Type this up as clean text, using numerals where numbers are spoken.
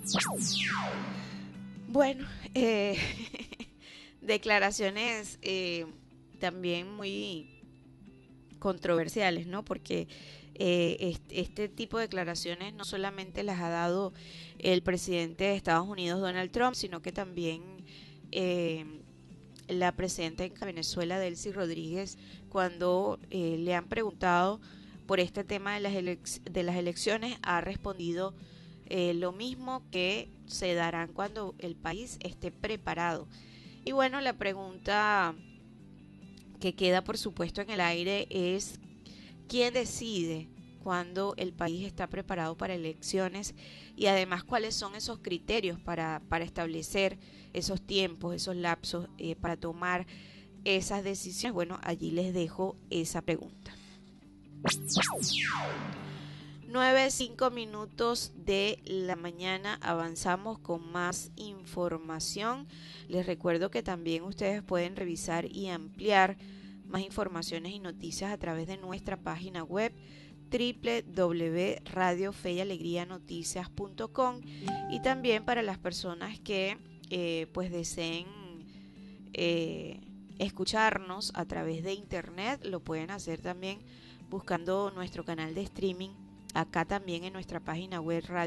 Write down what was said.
Bueno, declaraciones también muy controversiales, ¿no? Porque este tipo de declaraciones no solamente las ha dado el presidente de Estados Unidos, Donald Trump, sino que también eh, la presidenta de Venezuela, Delcy Rodríguez, cuando le han preguntado por este tema de de las elecciones, ha respondido lo mismo, que se darán cuando el país esté preparado. Y bueno, la pregunta que queda por supuesto en el aire es: ¿quién decide cuando el país está preparado para elecciones? Y además, ¿cuáles son esos criterios para establecer esos tiempos, esos lapsos, para tomar esas decisiones? Bueno, allí les dejo esa pregunta. 9:05 de la mañana, avanzamos con más información. Les recuerdo que también ustedes pueden revisar y ampliar más informaciones y noticias a través de nuestra página web www.radiofeyalegrianoticias.com, y también para las personas que pues deseen eh, escucharnos a través de internet, lo pueden hacer también buscando nuestro canal de streaming acá también en nuestra página web